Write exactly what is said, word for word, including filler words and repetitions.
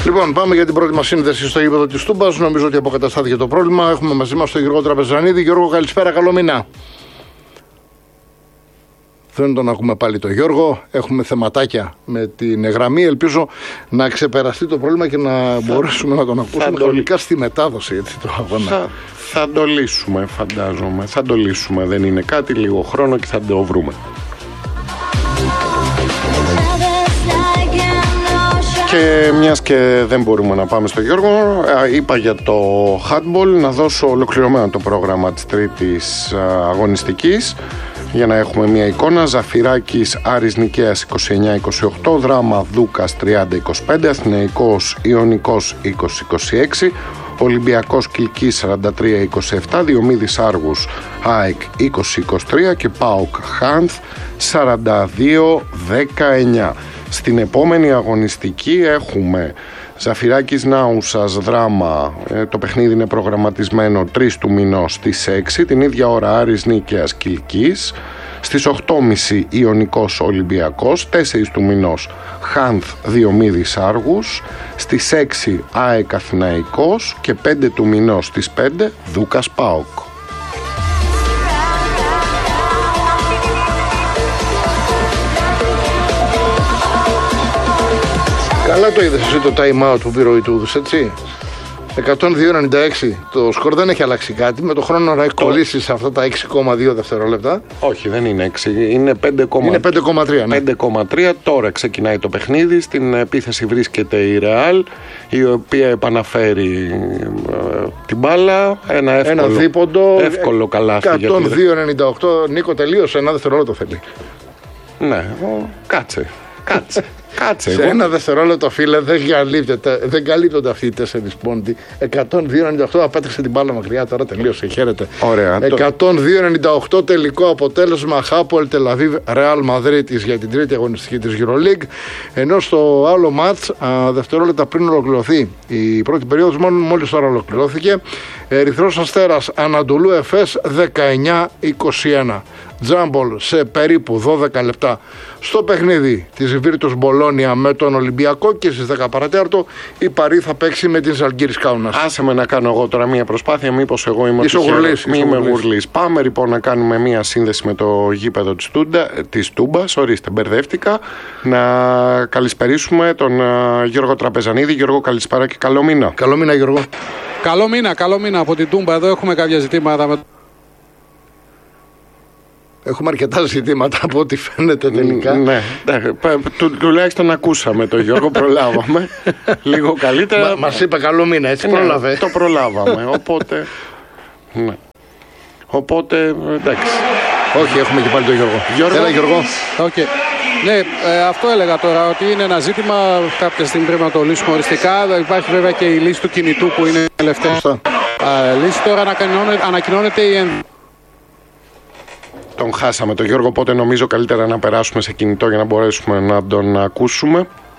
Λοιπόν, πάμε για την πρώτη μας σύνδεση στο γήπεδο της Τούμπας. Νομίζω ότι αποκαταστάθηκε το πρόβλημα. Έχουμε μαζί μας τον Γιώργο Τραπεζανίδη. Γιώργο, καλησπέρα, καλό μήνα. Δεν τον ακούμε πάλι τον Γιώργο. Έχουμε θεματάκια με την γραμμή. Ελπίζω να ξεπεραστεί το πρόβλημα και να μπορέσουμε να τον ακούσουμε χρονικά στη μετάδοση. Έτσι, το αγώνα. Θα, θα το λύσουμε, φαντάζομαι. Θα το λύσουμε. Δεν είναι κάτι, λίγο χρόνο και θα το βρούμε. Και μιας και δεν μπορούμε να πάμε στο Γιώργο, είπα για το handball να δώσω ολοκληρωμένο το πρόγραμμα της τρίτης αγωνιστικής για να έχουμε μια εικόνα. Ζαφυράκης Άρης Νικαίας είκοσι εννιά είκοσι οκτώ, Δράμα Δούκας τριάντα είκοσι πέντε, Αθηναϊκός Ιωνικός είκοσι είκοσι έξι, Ολυμπιακός Κιλκής σαράντα τρία είκοσι επτά, Διομήδης Άργους ΑΕΚ είκοσι είκοσι τρία και ΠΑΟΚ Χάνθ σαράντα δύο δεκαεννιά. Στην επόμενη αγωνιστική έχουμε Ζαφυράκης Νάουσας Δράμα, ε, το παιχνίδι είναι προγραμματισμένο τρεις του μηνός στις έξι, την ίδια ώρα Άρης Νίκαιας Κιλκής, στις οκτώ και μισή Ιωνικός Ολυμπιακός, τέσσερα του μηνός Χάνθ Διομήδης Άργους, στις έξι ΑΕΚ Αθηναϊκός και πέντε του μηνός στις πέντε Δούκας ΠΑΟΚ. Καλά το είδες εσύ το time out που πήρε ο Ιτούδης, έτσι. εκατόν δύο ενενήντα έξι. Το σκορ δεν έχει αλλάξει κάτι. Με το χρόνο να έχει κολλήσει σε αυτά τα έξι κόμμα δύο δευτερόλεπτα. Όχι, δεν είναι έξι. Είναι πέντε κόμμα τρία. Ναι. πέντε κόμμα τρία. Τώρα ξεκινάει το παιχνίδι. Στην επίθεση βρίσκεται η Ρεάλ, η οποία επαναφέρει ε, την μπάλα. Ένα εύκολο, ένα δίποντο, εύκολο καλάθι. εκατόν δύο ενενήντα οκτώ. Νίκο, τελείωσε. Ένα δευτερόλεπτο θέλει. Ναι, ο, κάτσε. Κάτσε. Κάτσε. Σε ένα δευτερόλεπτο, φίλε, δεν, δεν καλύπτονται αυτοί οι τέσσερις πόντοι. εκατόν δύο ενενήντα οκτώ απέτρεξε την μπάλα μακριά, τώρα τελείωσε. Χαίρετε. Ωραία. εκατόν δύο ενενήντα οκτώ τελικό αποτέλεσμα. Χάπολ Τελαβίβ Ρεάλ Μαδρίτης για την τρίτη αγωνιστική της EuroLeague. Ενώ στο άλλο μάτς, δευτερόλεπτα πριν ολοκληρωθεί η πρώτη περίοδος, μόνο μόλις τώρα ολοκληρώθηκε, Ερυθρός Αστέρας Ανατολού Εφές δεκαεννιά είκοσι ένα. Τζάμπολ σε περίπου δώδεκα λεπτά στο παιχνίδι της Βίρτους Μπολόνια με τον Ολυμπιακό και στις δέκα παρατέταρτο η Παρί θα παίξει με την Ζαλγκίρις Κάουνας. Άσε με να κάνω εγώ τώρα μια προσπάθεια, μήπως εγώ είμαι ο γουρλής. Μη είμαι γουρλής. Πάμε λοιπόν να κάνουμε μια σύνδεση με το γήπεδο της, Τούντα, της Τούμπας, ορίστε μπερδεύτηκα, να καλησπερίσουμε τον uh, Γιώργο Τραπεζανίδη. Γιώργο, καλησπέρα και καλό μήνα. Καλό μήνα, Γιώργο. Καλό μήνα, καλό μήνα από την Τούμπα. Εδώ έχουμε κάποια ζητήματα με... Έχουμε αρκετά ζητήματα από ό,τι φαίνεται τελικά. Ναι, ναι. Του, τουλάχιστον ακούσαμε τον Γιώργο, προλάβαμε. Λίγο καλύτερα. Μα, μας είπε καλό μήνα, έτσι ναι, πρόλαβε. Το προλάβαμε, οπότε... Ναι. Οπότε, εντάξει. Όχι, έχουμε και πάλι τον Γιώργο. Γιώργο. Έλα, Γιώργο. Okay. Ναι, ε, αυτό έλεγα τώρα, ότι είναι ένα ζήτημα, κάποια στιγμή πρέπει να το λύσουμε οριστικά. Υπάρχει βέβαια και η λύση του κινητού που είναι τελευταία ε, λύση. Τώρα ανακοινώνεται, ανακοινώνεται η ενδ... Τον χάσαμε τον Γιώργο, οπότε νομίζω καλύτερα να περάσουμε σε κινητό για να μπορέσουμε να τον ακούσουμε.